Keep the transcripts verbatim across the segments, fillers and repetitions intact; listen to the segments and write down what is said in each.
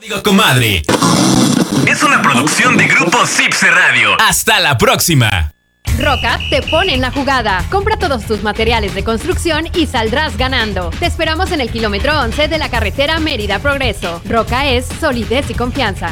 Digo, comadre. Es una producción de Grupo Zipse Radio. Hasta la próxima. Roca te pone en la jugada. Compra todos tus materiales de construcción y saldrás ganando. Te esperamos en el kilómetro once de la carretera Mérida Progreso. Roca es solidez y confianza.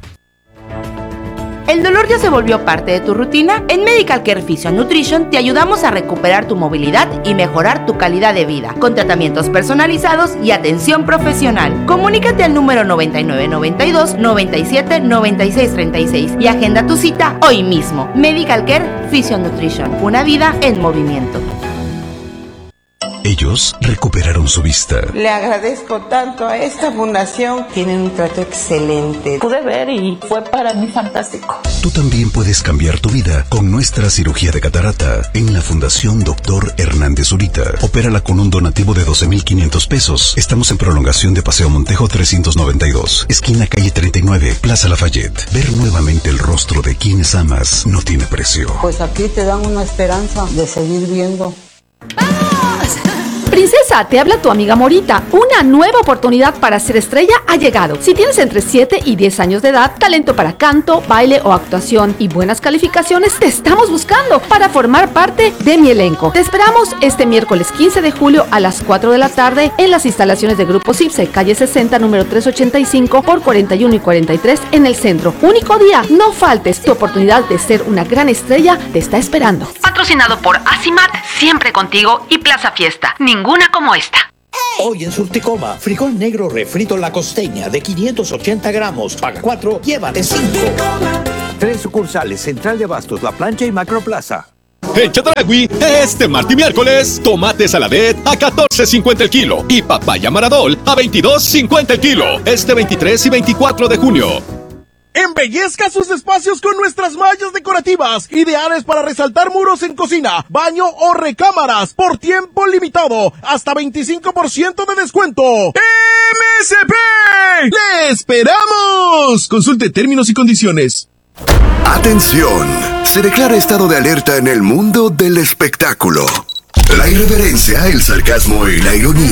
¿El dolor ya se volvió parte de tu rutina? En Medical Care Physio Nutrition te ayudamos a recuperar tu movilidad y mejorar tu calidad de vida, con tratamientos personalizados y atención profesional. Comunícate al número noventa y nueve noventa y dos noventa y siete noventa y seis treinta y seis y agenda tu cita hoy mismo. Medical Care Physio Nutrition, una vida en movimiento. Ellos recuperaron su vista. Le agradezco tanto a esta fundación. Tienen un trato excelente. Pude ver y fue para mí fantástico. Tú también puedes cambiar tu vida con nuestra cirugía de catarata en la Fundación Doctor Hernández Zurita. Opérala con un donativo de doce mil quinientos pesos. Estamos en prolongación de Paseo Montejo trescientos noventa y dos, esquina calle treinta y nueve, Plaza Lafayette. Ver nuevamente el rostro de quienes amas no tiene precio. Pues aquí te dan una esperanza de seguir viendo. Princesa, te habla tu amiga Morita. Una nueva oportunidad para ser estrella ha llegado. Si tienes entre siete y diez años de edad, talento para canto, baile o actuación y buenas calificaciones, te estamos buscando para formar parte de mi elenco. Te esperamos este miércoles quince de julio a las cuatro de la tarde en las instalaciones de Grupo Zipse, calle sesenta, número trescientos ochenta y cinco por cuarenta y uno y cuarenta y tres en el centro. Único día, no faltes. Tu oportunidad de ser una gran estrella te está esperando. Patrocinado por Asimat, siempre contigo, y Plaza Fiesta. Ninguna como esta. Hoy en Surticoma, frijol negro refrito La Costeña de quinientos ochenta gramos. Paga cuatro, llévate cinco. Tres sucursales: Central de Abastos, La Plancha y Macroplaza. En Chedragui, este martes y miércoles, tomate saladet a catorce cincuenta el kilo y papaya maradol a veintidós cincuenta el kilo. Este veintitrés y veinticuatro de junio. Embellezca sus espacios con nuestras mallas decorativas, ideales para resaltar muros en cocina, baño o recámaras, por tiempo limitado, hasta veinticinco por ciento de descuento. ¡M S P! ¡Le esperamos! Consulte términos y condiciones. Atención, se declara estado de alerta en el mundo del espectáculo. La irreverencia, el sarcasmo y la ironía